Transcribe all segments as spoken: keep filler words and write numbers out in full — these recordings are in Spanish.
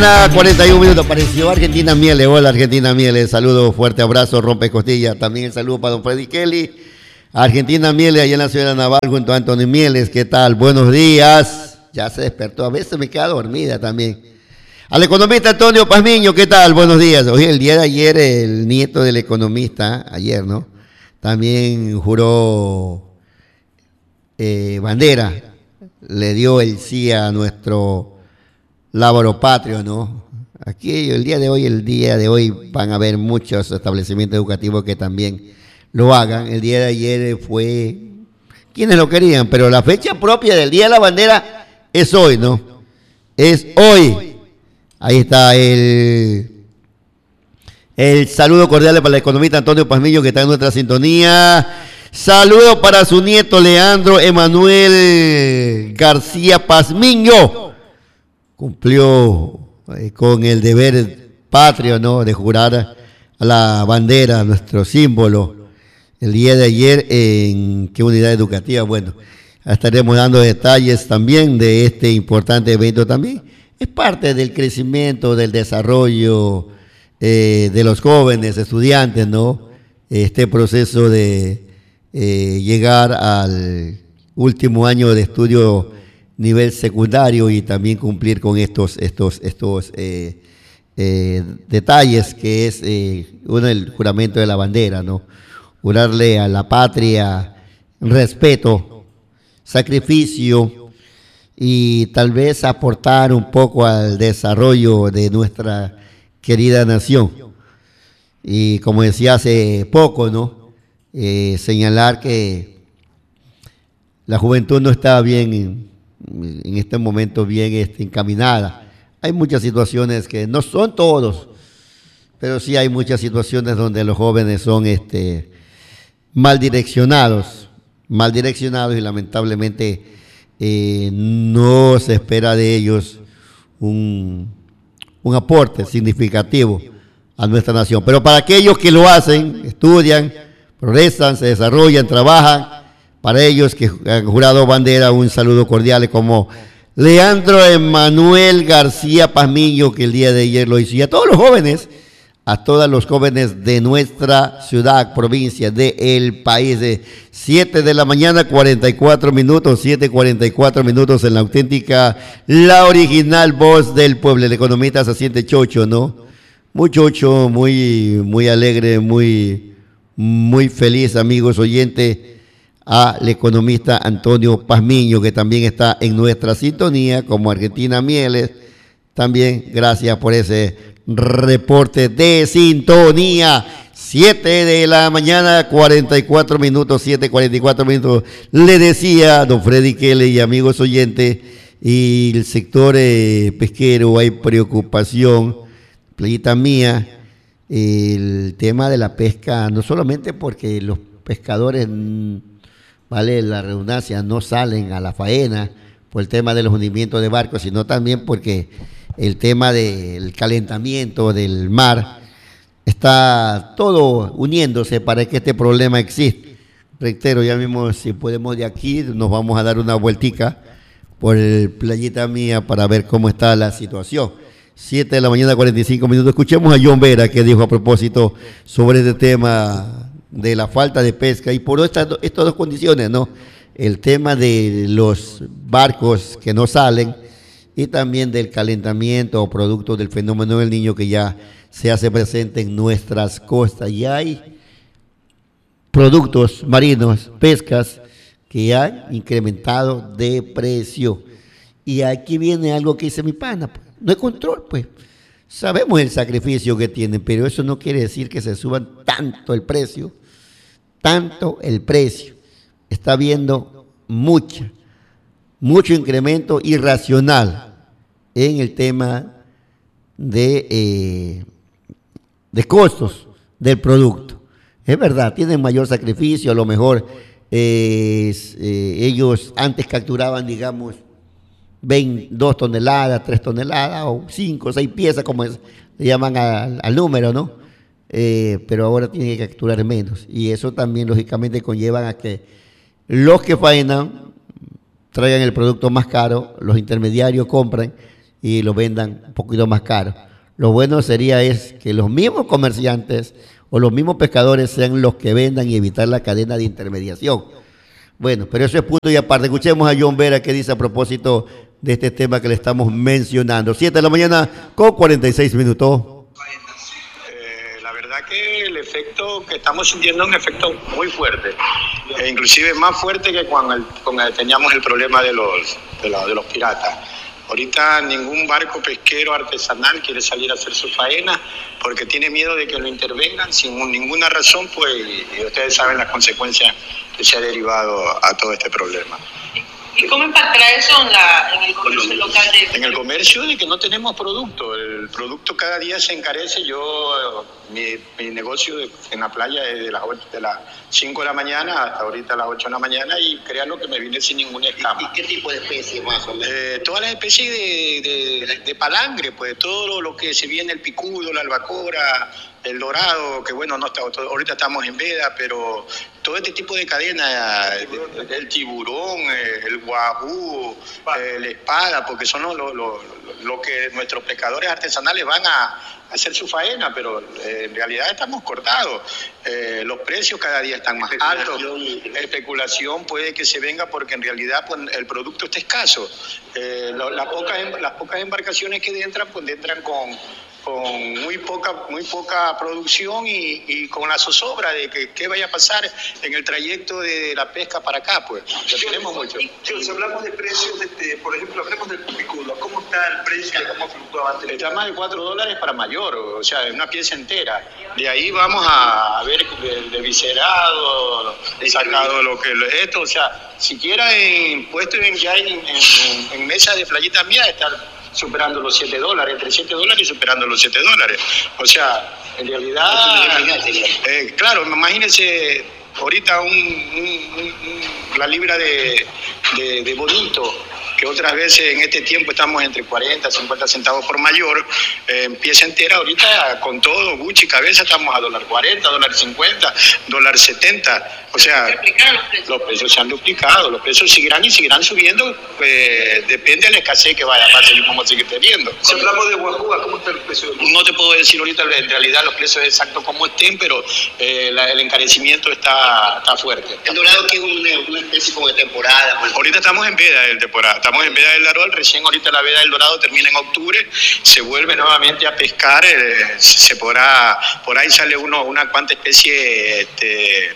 cuarenta y un minutos, apareció Argentina Mieles. Hola Argentina Mieles, saludo, fuerte abrazo, rompe costillas. También el saludo para don Freddy Kelly. Argentina Mieles, allá en la ciudad de Naval, junto a Antonio Mieles. ¿Qué tal? Buenos días. Ya se despertó, a veces me queda dormida también. Al economista Antonio Pazmiño, ¿qué tal? Buenos días. Hoy, el día de ayer, el nieto del economista, ayer, ¿no? También juró eh, bandera, le dio el sí a nuestro lábaro patrio, ¿no? Aquí el día de hoy, el día de hoy van a haber muchos establecimientos educativos que también lo hagan. El día de ayer fue quienes lo querían, pero la fecha propia del Día de la Bandera es hoy, ¿no? Es hoy. Ahí está el, el saludo cordial para el economista Antonio Pazmiño, que está en nuestra sintonía. Saludo para su nieto Leandro Emanuel García Pazmiño. Cumplió eh, con el deber patrio, ¿no?, de jurar a la bandera, nuestro símbolo, el día de ayer. ¿En qué unidad educativa? Bueno, estaremos dando detalles también de este importante evento también. Es parte del crecimiento, del desarrollo eh, de los jóvenes estudiantes, ¿no? Este proceso de eh, llegar al último año de estudio nivel secundario y también cumplir con estos, estos, estos eh, eh, detalles, que es eh, uno, el juramento de la bandera, ¿no? Jurarle a la patria respeto, sacrificio, y tal vez aportar un poco al desarrollo de nuestra querida nación. Y como decía hace poco, ¿no? Eh, señalar que la juventud no está bien en, en este momento bien este, encaminada. Hay muchas situaciones que no son todos, pero sí hay muchas situaciones donde los jóvenes son este, mal direccionados, mal direccionados y lamentablemente Eh, no se espera de ellos un, un aporte significativo a nuestra nación. Pero para aquellos que lo hacen, estudian, progresan, se desarrollan, trabajan, para ellos que han jurado bandera, un saludo cordial, como Leandro Emanuel García Pazmiño, que el día de ayer lo hizo, y a todos los jóvenes, a todos los jóvenes de nuestra ciudad, provincia, del país. De siete de la mañana, cuarenta y cuatro minutos, siete cuarenta y cuatro minutos en la auténtica, la original voz del pueblo. El economista se siente chocho, ¿no? Muy chocho, muy, muy alegre, muy, muy feliz, amigos oyentes, al economista Antonio Pazmiño, que también está en nuestra sintonía, como Argentina Mieles. También gracias por ese reporte de sintonía. Siete de la mañana, cuarenta y cuatro minutos, siete cuarenta y cuatro minutos. Le decía don Freddy Kelly y amigos oyentes, y el sector eh, pesquero, hay preocupación, playita mía, el tema de la pesca, no solamente porque los pescadores, vale la redundancia, no salen a la faena por el tema de los hundimientos de barcos, sino también porque el tema del calentamiento del mar está todo uniéndose para que este problema exista. Reitero, ya mismo, si podemos, de aquí nos vamos a dar una vueltica por el playita mía para ver cómo está la situación. Siete de la mañana, cuarenta y cinco minutos. Escuchemos a John Vera, que dijo a propósito sobre este tema de la falta de pesca y por estas, estas dos condiciones, ¿no? El tema de los barcos que no salen y también del calentamiento o producto del fenómeno del Niño, que ya se hace presente en nuestras costas. Y hay productos marinos, pescas, que han incrementado de precio. Y aquí viene algo que dice mi pana, pues, no hay control, pues. Sabemos el sacrificio que tienen, pero eso no quiere decir que se suban tanto el precio, tanto el precio. Está habiendo mucha, mucho incremento irracional en el tema de, eh, de costos del producto. Es verdad, tienen mayor sacrificio, a lo mejor eh, eh, ellos antes capturaban, digamos, veinte, dos toneladas, tres toneladas, o cinco, seis piezas, como es, le llaman al, al número, ¿no? Eh, pero ahora tienen que capturar menos. Y eso también, lógicamente, conlleva a que los que faenan traigan el producto más caro, los intermediarios compran y lo vendan un poquito más caro. Lo bueno sería es que los mismos comerciantes o los mismos pescadores sean los que vendan y evitar la cadena de intermediación. Bueno, pero eso es punto y aparte. Escuchemos a John Vera que dice a propósito de este tema que le estamos mencionando. siete de la mañana con cuarenta y seis minutos. Eh, la verdad que el efecto que estamos sintiendo es un efecto muy fuerte, e inclusive más fuerte que cuando, el, cuando teníamos el problema de los, de, la, de los piratas. Ahorita ningún barco pesquero artesanal quiere salir a hacer su faena porque tiene miedo de que lo intervengan sin ninguna razón, pues, y ustedes saben las consecuencias que se ha derivado a todo este problema. ¿Y cómo impactará eso en, la, en el comercio local? De... En el comercio de que no tenemos producto. El producto cada día se encarece. Yo, mi, mi negocio en la playa es de las, de las cinco de la mañana hasta ahorita las ocho de la mañana y créanlo que me vine sin ninguna escama. ¿Y qué tipo de especies más o menos? Eh, todas las especies de, de, de palangre, pues todo lo, lo que se viene, el picudo, la albacora, el dorado, que bueno, no está, ahorita estamos en veda, pero todo este tipo de cadena, el, el tiburón, el guajú, la espada, porque son lo, lo, lo, lo que nuestros pescadores artesanales van a hacer su faena, pero eh, en realidad estamos cortados. Eh, los precios cada día están más altos. La especulación puede que se venga porque en realidad pues, el producto está escaso. Eh, lo, las, pocas, las pocas embarcaciones que entran, pues entran con... con muy poca muy poca producción y, y con la zozobra de que qué vaya a pasar en el trayecto de la pesca para acá, pues lo tenemos mucho. Si hablamos de precios, de, por ejemplo, hablemos del picudo, ¿cómo está el precio? ¿Cómo fluctúa antes? Está más de cuatro dólares para mayor, o sea, una pieza entera. De ahí vamos a ver de, de viscerado, sacado lo que esto, o sea, siquiera en puesto en, ya en, en, en mesa de playita mía está superando los siete dólares, entre siete dólares y superando los siete dólares. O sea, en realidad, eh, claro, imagínense ahorita un, un, un, la libra de, de, de bonito, que otras veces en este tiempo estamos entre cuarenta, cincuenta centavos por mayor, eh, en pieza entera, ahorita con todo, Gucci, cabeza, estamos a dólar cuarenta, dólar cincuenta, dólar setenta. O sea, los precios. los precios se han duplicado, los precios seguirán y seguirán subiendo, pues, depende de la escasez que vaya a seguir, como seguir teniendo. Si hablamos de guajúa, ¿cómo está el precio? No te puedo decir ahorita en realidad los precios exactos como estén, pero eh, la, el encarecimiento está, está fuerte. El dorado que es una, una especie como de temporada. Pues. Ahorita estamos en veda del temporada, estamos en veda del dorado, recién ahorita la veda del dorado termina en octubre, se vuelve nuevamente a pescar, eh, se podrá, por ahí sale uno, una cuanta especie, este,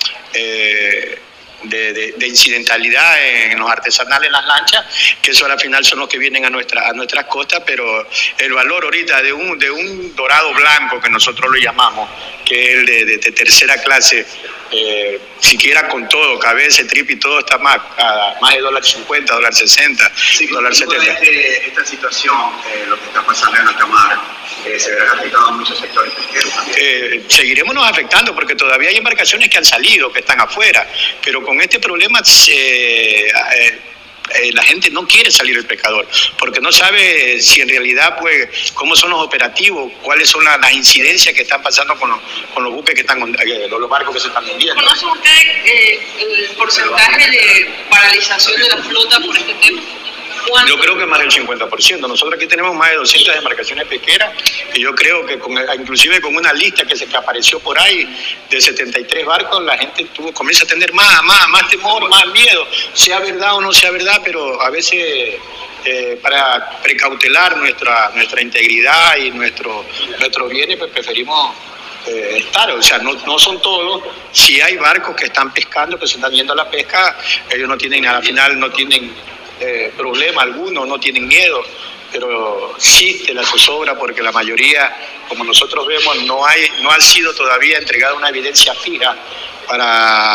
Eh, de, de, de incidentalidad en los artesanales, en las lanchas, que eso al final son los que vienen a, nuestra, a nuestras costas, pero el valor ahorita de un, de un dorado blanco, que nosotros lo llamamos, que es el de, de, de tercera clase, eh, siquiera con todo, cabeza, trip y todo, está más, a más de dólar cincuenta, dólar sesenta, sí, dólar setenta. Este, esta situación, eh, lo que está pasando en la Cámara, eh, se verá afectado a muchos sectores pesqueros también. Eh, seguiremos nos afectando porque todavía hay embarcaciones que han salido, que están afuera, pero con este problema eh, eh, eh, la gente no quiere salir el pescador porque no sabe si en realidad pues cómo son los operativos, cuáles son las, las incidencias que están pasando con los, con los buques que están, eh, los barcos que se están vendiendo. ¿Conocen ustedes eh, el porcentaje de paralización de la flota por este tema? Yo creo que más del cincuenta por ciento. Nosotros aquí tenemos más de doscientas embarcaciones pesqueras y yo creo que con, inclusive con una lista que se que apareció por ahí de setenta y tres barcos, la gente tuvo, comienza a tener más, más, más temor, más miedo, sea verdad o no sea verdad, pero a veces eh, para precautelar nuestra, nuestra integridad y nuestro, nuestros bienes, pues preferimos Eh, estar, o sea, no, no son todos. Si hay barcos que están pescando, que se están yendo a la pesca, ellos no tienen, al final no tienen eh, problema alguno, no tienen miedo, pero existe la zozobra porque la mayoría, como nosotros vemos, no hay, no ha sido todavía entregada una evidencia fija para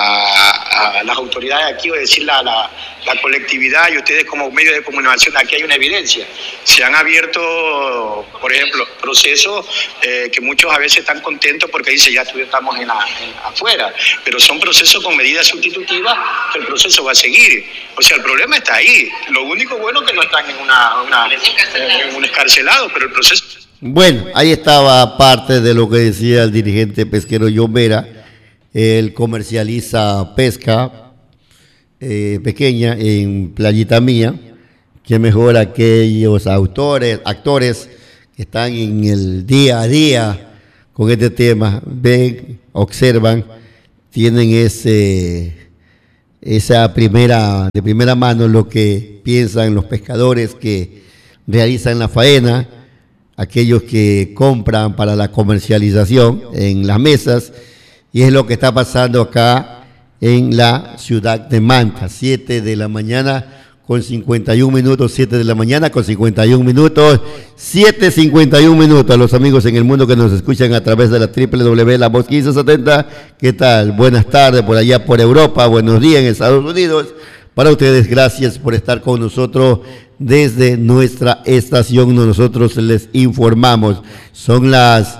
a las autoridades aquí, o decir la, la, la colectividad y ustedes como medios de comunicación, aquí hay una evidencia. Se han abierto, por ejemplo, procesos eh, que muchos a veces están contentos porque dicen ya estamos en la, en, afuera, pero son procesos con medidas sustitutivas que el proceso va a seguir. O sea, el problema está ahí. Lo único bueno es que no están en una, una en un escarcelado, pero el proceso... Bueno, ahí estaba parte de lo que decía el dirigente pesquero John Vera. Él comercializa pesca eh, pequeña en Playita Mía, qué mejor aquellos autores, actores que están en el día a día con este tema, ven, observan, tienen ese, esa primera, de primera mano lo que piensan los pescadores que realizan la faena, aquellos que compran para la comercialización en las mesas, y es lo que está pasando acá en la ciudad de Manta, siete de la mañana con cincuenta y un minutos, siete de la mañana con cincuenta y un minutos, siete cincuenta y un minutos, a los amigos en el mundo que nos escuchan a través de la doble u doble u doble u punto la voz quince setenta, ¿qué tal? Buenas tardes por allá por Europa, buenos días en Estados Unidos, para ustedes, gracias por estar con nosotros desde nuestra estación, nosotros les informamos, son las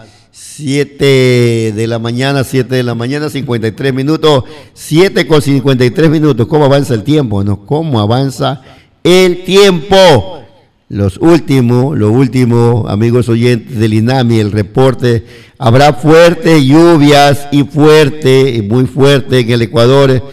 siete de la mañana, siete de la mañana, cincuenta y tres minutos, siete con cincuenta y tres minutos. ¿Cómo avanza el tiempo? ¿No? ¿Cómo avanza el tiempo? Los últimos, lo último, amigos oyentes del INAMI, el reporte, habrá fuertes lluvias y fuerte, y muy fuerte en el Ecuador,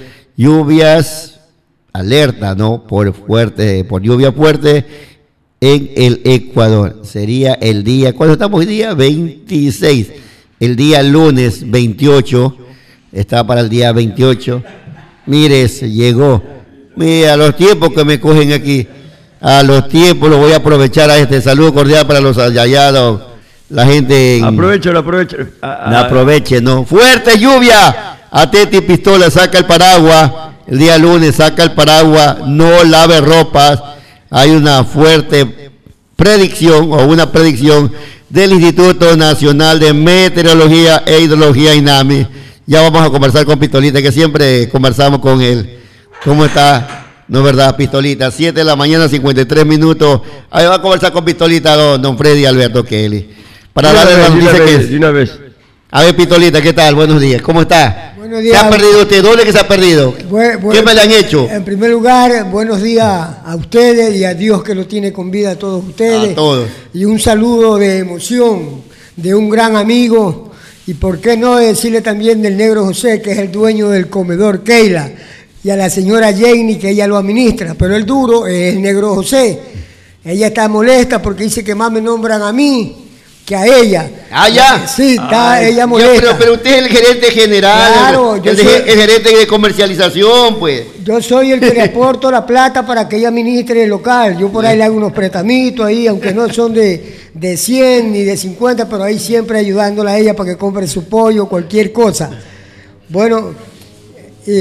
lluvias, alerta, ¿no? Por fuerte, por lluvia fuerte en el Ecuador. Sería el día, ¿cuándo estamos hoy día? veintiséis. El día lunes veintiocho, está para el día veintiocho. Mire, se llegó. Mire, a los tiempos que me cogen aquí, a los tiempos los voy a aprovechar a este saludo cordial para los ayayados, la gente. En... Aprovechalo, aprovechalo. Ah, ah, aproveche, ¿no? Fuerte lluvia. Atenti Pistola, saca el paraguas. El día lunes saca el paraguas, no lave ropas. Hay una fuerte predicción o una predicción del Instituto Nacional de Meteorología e Hidrología INAMI. Ya vamos a conversar con Pistolita, que siempre conversamos con él. ¿Cómo está? ¿No es verdad, Pistolita? siete de la mañana, cincuenta y tres minutos. Ahí va a conversar con Pistolita don, don Freddy Alberto Kelly. Para darle la noticia que es. De una vez. A ver, Pistolita, ¿qué tal? Buenos días. ¿Cómo está? Buenos días. ¿Se ha perdido usted? ¿Dónde que se ha perdido? Buen, buen, ¿Qué me le han hecho? En primer lugar, buenos días a ustedes y a Dios que lo tiene con vida a todos ustedes. A todos. Y un saludo de emoción de un gran amigo. Y por qué no decirle también del negro José, que es el dueño del comedor Keila. Y a la señora Jenny, que ella lo administra. Pero el duro es el negro José. Ella está molesta porque dice que más me nombran a mí que a ella. Ah, ya. Sí, está Ay, ella molesta. Pero, pero usted es el gerente general, Claro, el, yo el, soy- el gerente de comercialización, pues. Yo soy el que le aporto la plata para que ella administre el local. Yo por ahí le hago unos pretamitos ahí, aunque no son de, de cien ni de cincuenta, pero ahí siempre ayudándola a ella para que compre su pollo, cualquier cosa. Bueno, y,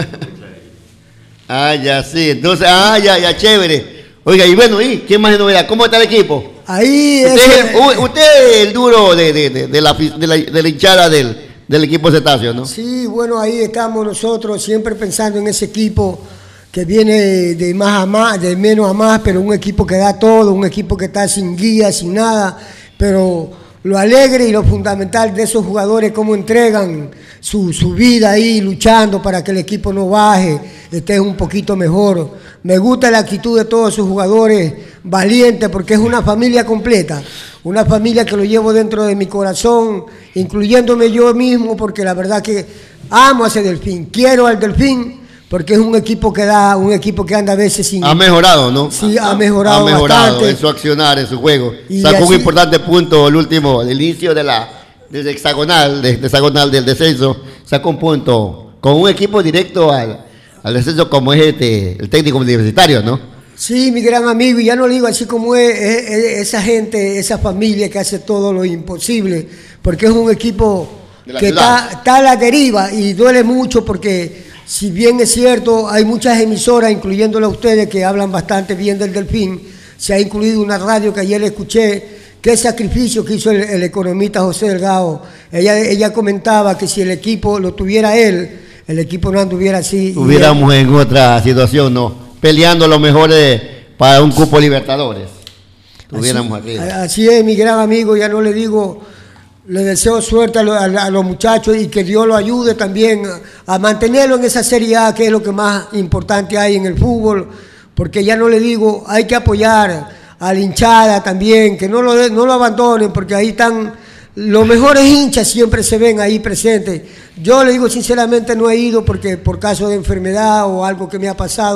Ah, ya, sí. Entonces, ah, ya, ya, chévere. Oiga, y bueno, ¿y qué más de novedad? ¿Cómo está el equipo? ahí Usted, ese- es- u- usted es el duro de, de, de, de la, fi- de, la, de la hinchada del, del equipo cetáceo, ¿no? Sí, bueno, ahí estamos nosotros siempre pensando en ese equipo que viene de más a más, de menos a más, pero un equipo que da todo, un equipo que está sin guía, sin nada, pero lo alegre y lo fundamental de esos jugadores, cómo entregan su, su vida ahí luchando para que el equipo no baje, esté un poquito mejor. Me gusta la actitud de todos esos jugadores valientes porque es una familia completa, una familia que lo llevo dentro de mi corazón, incluyéndome yo mismo, porque la verdad que amo a ese Delfín, quiero al Delfín, porque es un equipo que da, un equipo que anda a veces sin... Ha mejorado, ¿no? Sí, ha mejorado Ha mejorado bastante. en su accionar, en su juego. Y Sacó un así- importante punto, el último, el inicio de la del hexagonal, de, de hexagonal del descenso. Sacó un punto con un equipo directo al, al descenso como es este, el técnico universitario, ¿no? Sí, mi gran amigo, y ya no le digo así como es, es- es esa gente, esa familia que hace todo lo imposible, porque es un equipo De la que ciudad. está, está a la deriva y duele mucho porque si bien es cierto, hay muchas emisoras, incluyéndola a ustedes, que hablan bastante bien del Delfín, se ha incluido una radio que ayer escuché, qué sacrificio que hizo el, el economista José Delgado. Ella, ella comentaba que si el equipo lo tuviera él, el equipo no anduviera así. y Estuviéramos en otra situación, ¿no? Peleando lo mejor de- para un cupo Libertadores. Estuviéramos Así, arriba. así es, mi gran amigo, ya no le digo, le deseo suerte a, lo- a la- a los muchachos y que Dios lo ayude también a, a mantenerlo en esa Serie A, que es lo que más importante hay en el fútbol, porque ya no le digo, hay que apoyar a la hinchada también, que no lo, de- no lo abandonen, porque ahí están los mejores hinchas, siempre se ven ahí presentes. Yo le digo sinceramente, no he ido porque por caso de enfermedad o algo que me ha pasado,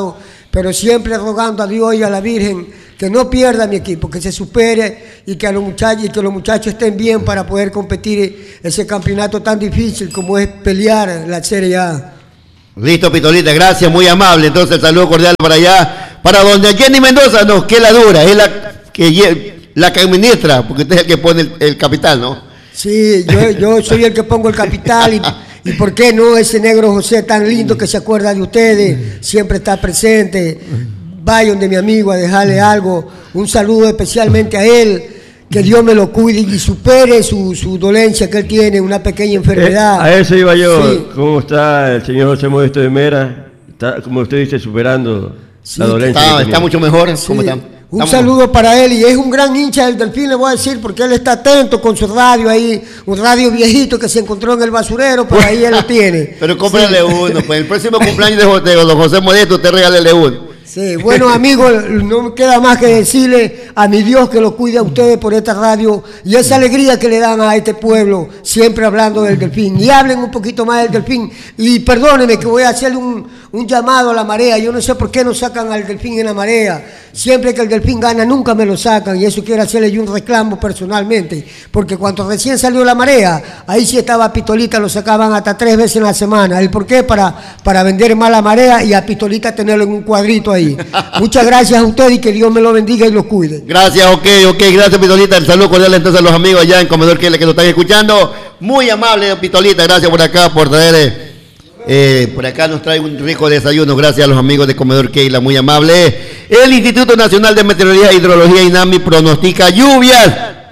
pero siempre rogando a Dios y a la Virgen que no pierda mi equipo, que se supere y que, a los muchachos, y que los muchachos estén bien para poder competir ese campeonato tan difícil como es pelear la Serie A. Listo, Pitolita, gracias, muy amable. Entonces, el saludo cordial para allá, para donde Jenny Mendoza, no, que la dura, es la que, la que administra, porque usted es el que pone el, el capital, ¿no? Sí, yo, yo soy el que pongo el capital y... ¿Y por qué no ese negro José tan lindo que se acuerda de ustedes? Siempre está presente. Vaya donde mi amigo a dejarle algo. Un saludo especialmente a él. Que Dios me lo cuide y supere su, su dolencia que él tiene, una pequeña enfermedad. Eh, a eso iba yo. Sí. ¿Cómo está el señor José Modesto de Mera? Está, como usted dice, superando Sí, la dolencia. Está, que está mucho mejor. ¿Cómo Sí. está? Un Estamos- saludo para él y es un gran hincha del Delfín, le voy a decir, porque él está atento con su radio ahí, un radio viejito que se encontró en el basurero, pero ahí él lo tiene. Pero cómprale uno, pues el próximo cumpleaños de, Jo- de don José Modesto, usted regálele uno. Sí, bueno amigos, no me queda más que decirle a mi Dios que lo cuide a ustedes por esta radio y esa alegría que le dan a este pueblo, siempre hablando del Delfín. Y hablen un poquito más del Delfín. Y perdónenme que voy a hacerle un, un llamado a la marea. Yo no sé por qué no sacan al Delfín en la marea. Siempre que el Delfín gana, nunca me lo sacan. Y eso quiero hacerle yo un reclamo personalmente. Porque cuando recién salió la marea, ahí sí estaba Pitolita, lo sacaban hasta tres veces en la semana. ¿El por qué? Para, para vender más la marea y a Pitolita tenerlo en un cuadrito ahí. Muchas gracias a ustedes y que Dios me lo bendiga y lo cuide. Gracias, ok, ok, gracias, Pitolita. El saludo cordial entonces a los amigos allá en Comedor Kele que nos están escuchando. Muy amable, Pitolita, gracias por acá, por traer, eh, eh, por acá nos trae un rico desayuno. Gracias a los amigos de Comedor Keila, muy amable. El Instituto Nacional de Meteorología e Hidrología, INAMI, pronostica lluvias.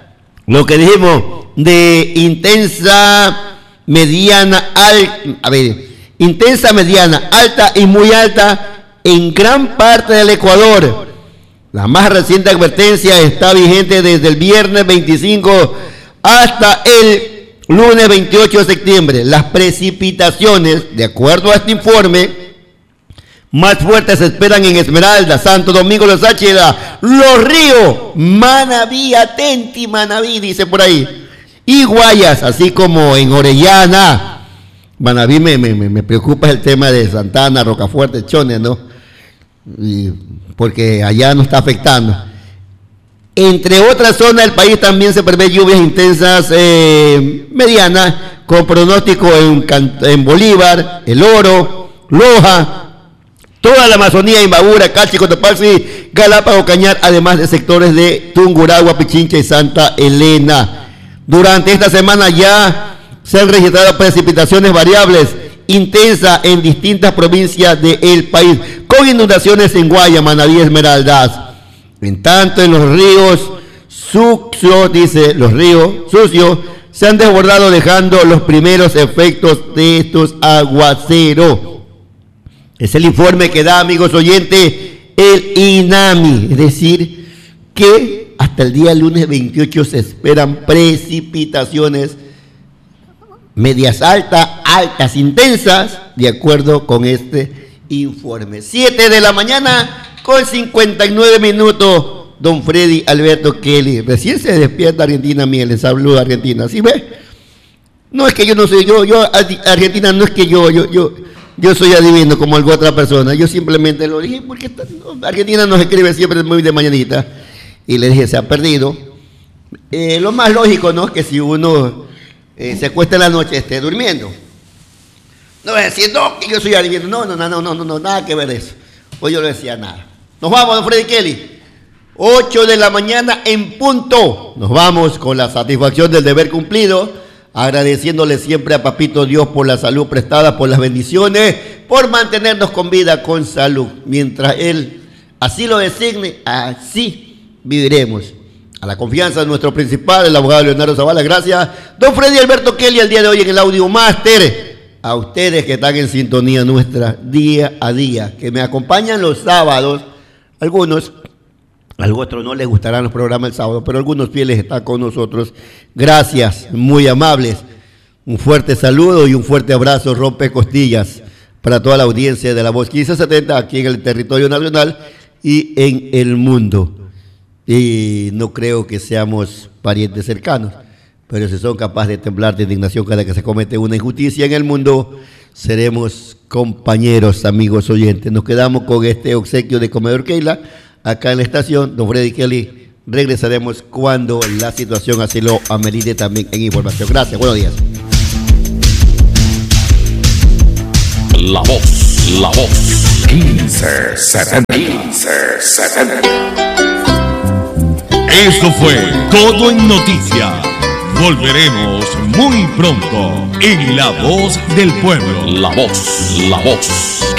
Lo que dijimos de intensa, mediana, al, a ver, intensa, mediana, alta y muy alta en gran parte del Ecuador. La más reciente advertencia está vigente desde el viernes veinticinco hasta el lunes veintiocho de septiembre. Las precipitaciones, de acuerdo a este informe, más fuertes se esperan en Esmeralda, Santo Domingo, Los Áchila, Los Ríos, Manabí, Atenti, Manabí, dice por ahí, y Guayas, así como en Orellana. Manabí me, me, me preocupa el tema de Santana, Rocafuerte, Chones, ¿no? Y porque allá no está afectando. Entre otras zonas del país también se prevé lluvias intensas eh, medianas, con pronóstico en, en Bolívar, El Oro, Loja, toda la Amazonía, Imbabura, Calchi, Cotopaxi, Galápagos, Cañar, además de sectores de Tungurahua, Pichincha y Santa Elena. Durante esta semana ya se han registrado precipitaciones variables intensa en distintas provincias del país, con inundaciones en Guaya, Manabí, Esmeraldas. En tanto, en los ríos sucios, dice, los ríos sucios, se han desbordado dejando los primeros efectos de estos aguaceros. Es el informe que da, amigos oyentes, el INAMI, es decir, que hasta el día lunes veintiocho se esperan precipitaciones medias altas, altas, intensas, de acuerdo con este informe. siete de la mañana con cincuenta y nueve minutos, don Freddy Alberto Kelly. Recién se despierta Argentina Mieles, saluda Argentina, ¿sí ve? No es que yo no soy, yo, yo, Argentina no es que yo, yo, yo, yo soy adivino como alguna otra persona, yo simplemente lo dije porque no, Argentina nos escribe siempre muy de mañanita, y le dije, se ha perdido. Eh, lo más lógico, ¿no? Que si uno Eh, se acuesta en la noche, esté durmiendo. No voy a decir, no, que yo soy adivino. No, no, no, no, no, no, no, nada que ver eso. Pues yo no decía nada. Nos vamos, don Freddy Kelly. ocho de la mañana en punto. Nos vamos con la satisfacción del deber cumplido, agradeciéndole siempre a Papito Dios por la salud prestada, por las bendiciones, por mantenernos con vida, con salud. Mientras Él así lo designe, así viviremos. A la confianza de nuestro principal, el abogado Leonardo Zavala, gracias. Don Freddy Alberto Kelly, el día de hoy en el Audio Máster. A ustedes que están en sintonía nuestra día a día, que me acompañan los sábados. Algunos, a otros no les gustarán los programas el sábado, pero algunos fieles están con nosotros. Gracias, muy amables. Un fuerte saludo y un fuerte abrazo, rompe costillas, para toda la audiencia de La Voz quince setenta, aquí en el territorio nacional y en el mundo. Y no creo que seamos parientes cercanos, pero si son capaces de temblar de indignación cada que se comete una injusticia en el mundo, seremos compañeros, amigos oyentes. Nos quedamos con este obsequio de Comedor Keila acá en la estación. Don Freddy Kelly, regresaremos cuando la situación así lo amerite también en información. Gracias, buenos días. La voz, la voz. quince setenta. quince setenta. Eso fue Todo en Noticias. Volveremos muy pronto en La Voz del Pueblo. La voz, la voz.